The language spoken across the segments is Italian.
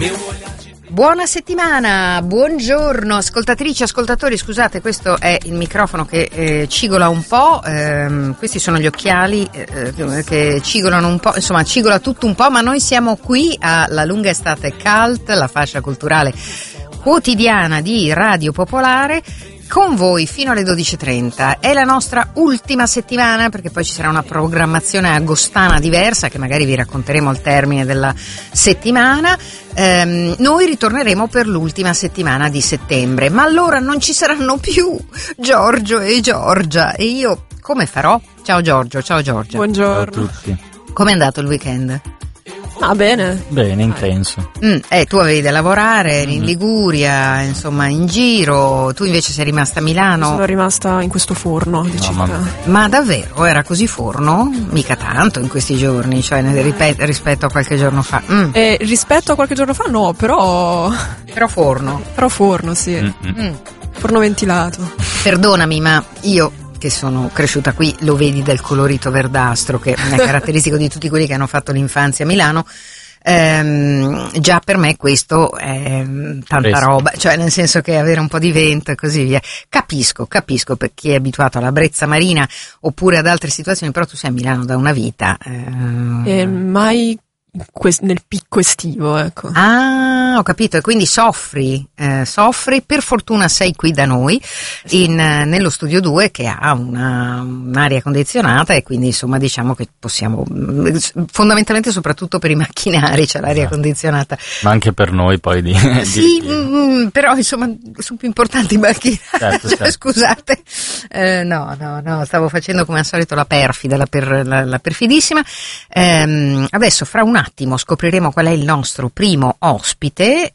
Buona settimana, buongiorno ascoltatrici, ascoltatori, scusate, questo è il microfono che cigola un po', questi sono gli occhiali che cigolano un po', insomma cigola tutto un po', ma noi siamo qui alla Lunga Estate Cult, la fascia culturale quotidiana di Radio Popolare, con voi fino alle 12.30. È la nostra ultima settimana, perché poi ci sarà una programmazione agostana diversa che magari vi racconteremo al termine della settimana. Noi ritorneremo per l'ultima settimana di settembre, ma allora non ci saranno più Giorgio e Giorgia, e io come farò? Ciao Giorgio, ciao Giorgia. Buongiorno. Ciao a tutti. Com'è andato il weekend? Ah, bene. Bene, intenso. Tu avevi da lavorare in Liguria, insomma, in giro, tu invece sei rimasta a Milano. Sono rimasta in questo forno di città. Ma davvero era così forno? Mica tanto in questi giorni, cioè rispetto a qualche giorno fa. Rispetto a qualche giorno fa no, però forno. Però forno, sì. Forno ventilato. Perdonami, ma io che sono cresciuta qui, lo vedi del colorito verdastro che è caratteristico di tutti quelli che hanno fatto l'infanzia a Milano. Già per me questo è tanta roba, cioè nel senso che avere un po' di vento e così via. Capisco per chi è abituato alla brezza marina oppure ad altre situazioni, però tu sei a Milano da una vita. Mai nel picco estivo, ecco. Ah, ho capito, e quindi soffri, per fortuna sei qui da noi nello studio 2 che ha un'aria condizionata, e quindi insomma diciamo che possiamo, fondamentalmente soprattutto per i macchinari c'è l'aria condizionata. Ma anche per noi poi sì, però insomma sono più importanti i macchinari, certo. Scusate, no, stavo facendo come al solito la perfida, la perfidissima. Adesso fra un attimo scopriremo qual è il nostro primo ospite,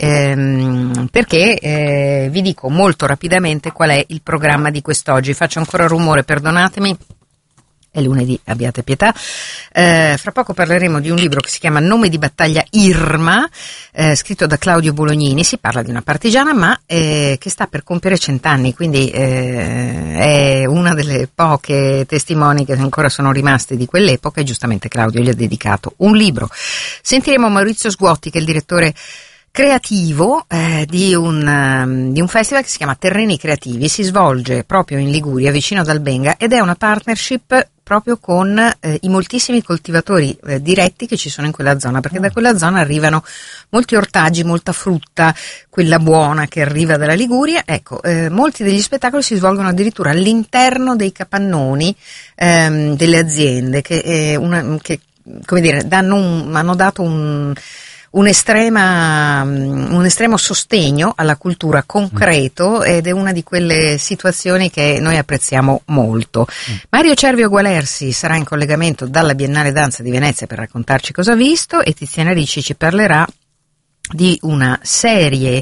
perché vi dico molto rapidamente qual è il programma di quest'oggi. Faccio ancora rumore, perdonatemi. È lunedì, abbiate pietà. Fra poco parleremo di un libro che si chiama Nome di battaglia Irma, scritto da Claudio Bolognini. Si parla di una partigiana ma che sta per compiere 100 anni, quindi è una delle poche testimoni che ancora sono rimaste di quell'epoca, e giustamente Claudio gli ha dedicato un libro. Sentiremo Maurizio Sguotti, che è il direttore creativo di un festival che si chiama Terreni Creativi. Si svolge proprio in Liguria, vicino ad Albenga, ed è una partnership proprio con i moltissimi coltivatori diretti che ci sono in quella zona, perché da quella zona arrivano molti ortaggi, molta frutta, quella buona che arriva dalla Liguria. Ecco, molti degli spettacoli si svolgono addirittura all'interno dei capannoni delle aziende che come dire, hanno dato un estremo sostegno alla cultura concreto, ed è una di quelle situazioni che noi apprezziamo molto. Mario Cervio Gualersi sarà in collegamento dalla Biennale Danza di Venezia per raccontarci cosa ha visto, e Tiziana Ricci ci parlerà di una serie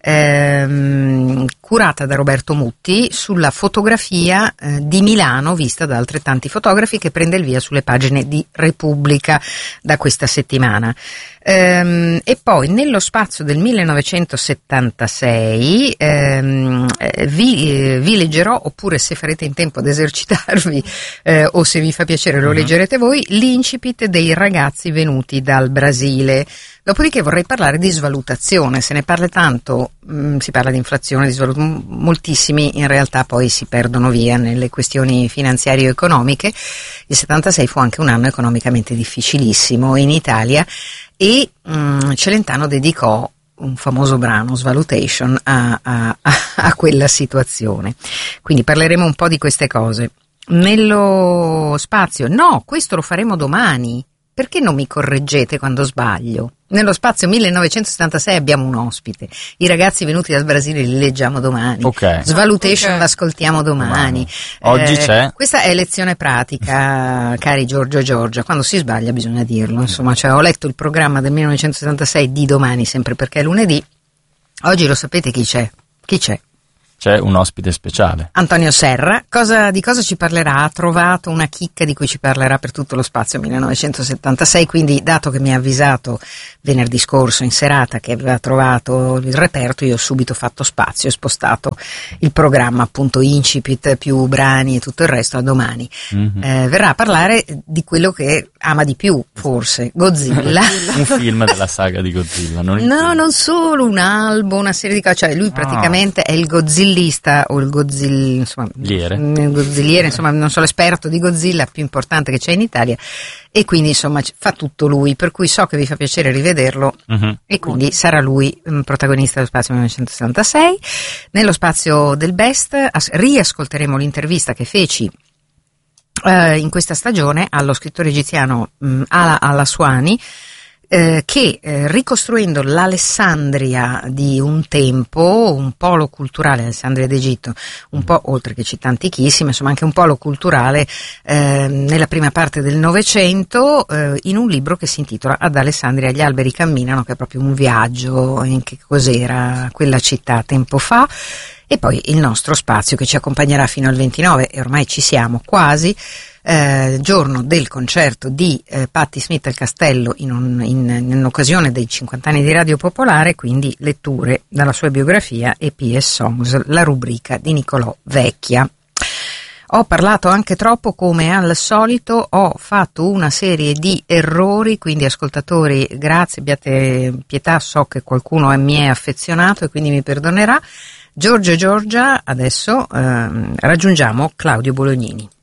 curata da Roberto Mutti sulla fotografia di Milano vista da altrettanti fotografi, che prende il via sulle pagine di Repubblica da questa settimana. E poi nello spazio del 1976 vi leggerò, oppure se farete in tempo ad esercitarvi o se vi fa piacere lo leggerete voi, l'incipit dei ragazzi venuti dal Brasile. Dopodiché vorrei parlare di svalutazione. Se ne parla tanto, si parla di inflazione, di moltissimi in realtà poi si perdono via nelle questioni finanziarie o economiche. Il 76 fu anche un anno economicamente difficilissimo in Italia, e Celentano dedicò un famoso brano, Svalutation, a quella situazione. Quindi parleremo un po' di queste cose. Nello spazio, no, questo lo faremo domani. Perché non mi correggete quando sbaglio? Nello spazio 1976 abbiamo un ospite. I ragazzi venuti dal Brasile li leggiamo domani. Okay. Svalutation l'ascoltiamo domani. Oggi c'è. Questa è lezione pratica, cari Giorgio e Giorgia. Quando si sbaglia bisogna dirlo. Insomma, cioè, ho letto il programma del 1976 di domani, sempre perché è lunedì. Oggi lo sapete chi c'è? Chi c'è? C'è un ospite speciale. Antonio Serra. Di cosa ci parlerà? Ha trovato una chicca di cui ci parlerà per tutto lo spazio 1976, quindi dato che mi ha avvisato venerdì scorso in serata che aveva trovato il reperto, io ho subito fatto spazio e spostato il programma, appunto incipit più brani e tutto il resto, a domani. Verrà a parlare di quello che ama di più, forse, Godzilla. Un film della saga di Godzilla, non solo, un album, una serie di cose, cioè lui praticamente è il godzillista o il godzilliere, insomma, non so, l'esperto di Godzilla più importante che c'è in Italia, e quindi insomma fa tutto lui, per cui so che vi fa piacere rivederlo, e quindi sarà lui protagonista dello Spazio 1966. Nello Spazio del Best riascolteremo l'intervista che feci in questa stagione allo scrittore egiziano Ala Al-Aswani, che ricostruendo l'Alessandria di un tempo, un polo culturale, Alessandria d'Egitto, un po' oltre che città antichissima, insomma anche un polo culturale nella prima parte del Novecento, in un libro che si intitola Ad Alessandria gli alberi camminano, che è proprio un viaggio in che cos'era quella città tempo fa. E poi il nostro spazio che ci accompagnerà fino al 29, e ormai ci siamo quasi, giorno del concerto di Patti Smith al Castello in occasione dei 50 anni di Radio Popolare, quindi letture dalla sua biografia e PS Songs, la rubrica di Nicolò Vecchia. Ho parlato anche troppo, come al solito, ho fatto una serie di errori, quindi ascoltatori, grazie, abbiate pietà, so che qualcuno mi è affezionato e quindi mi perdonerà. Giorgio e Giorgia, adesso raggiungiamo Claudio Bolognini.